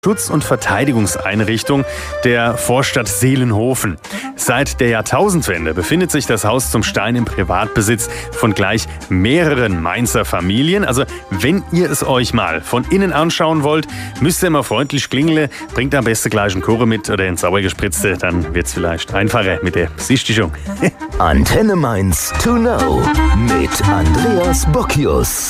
Schutz- und Verteidigungseinrichtung der Vorstadt Seelenhofen. Seit der Jahrtausendwende befindet sich das Haus zum Stein im Privatbesitz von gleich mehreren Mainzer Familien. Also wenn ihr es euch mal von innen anschauen wollt, müsst ihr immer freundlich klingeln. Bringt am besten gleich einen Kurre mit oder einen Sauergespritzte, dann wird es vielleicht einfacher mit der Besichtigung. Antenne Mainz to know mit Andreas Bockius.